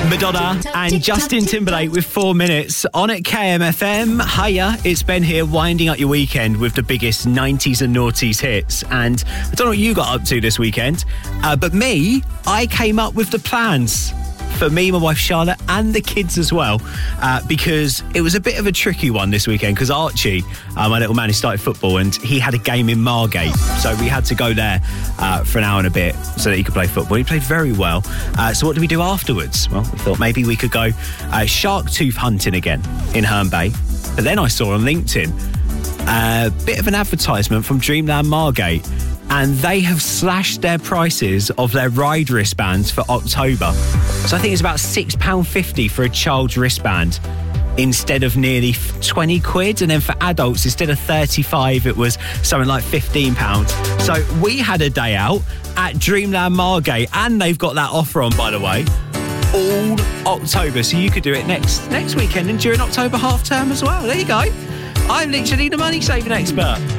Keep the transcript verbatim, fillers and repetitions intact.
Madonna and Justin Timberlake with four minutes on at K M F M. Hiya, it's Ben here, winding up your weekend with the biggest nineties and noughties hits. And I don't know what you got up to this weekend, uh, but me, I came up with the plans for me, my wife Charlotte, and the kids as well, uh, because it was a bit of a tricky one this weekend, because Archie, uh, my little man, he started football and he had a game in Margate, so we had to go there uh, for an hour and a bit so that he could play football. He played very well. Uh, so what did we do afterwards? Well, we thought maybe we could go uh, shark tooth hunting again in Herne Bay. But then I saw on LinkedIn a bit of an advertisement from Dreamland Margate, and they have slashed their prices of their ride wristbands for October. So I think it's about six pounds fifty for a child's wristband instead of nearly twenty quid. And then for adults, instead of thirty-five, it was something like fifteen pounds. So we had a day out at Dreamland Margate, and they've got that offer on, by the way, all October. So you could do it next next weekend and during October half term as well. There you go. I'm literally the money saving expert.